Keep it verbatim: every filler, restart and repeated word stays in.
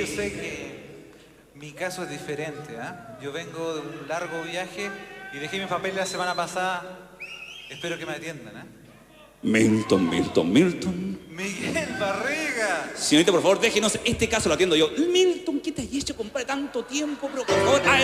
yo sé que mi caso es diferente, ¿ah? ¿eh? Yo vengo de un largo viaje y dejé mi papel la semana pasada. Espero que me atiendan, ¿eh? Milton, Milton, Milton. Miguel Barriga. Señorita, por favor, déjenos este caso, lo atiendo yo. Milton, ¿qué te has hecho, compadre, tanto tiempo? Pero por favor, ah,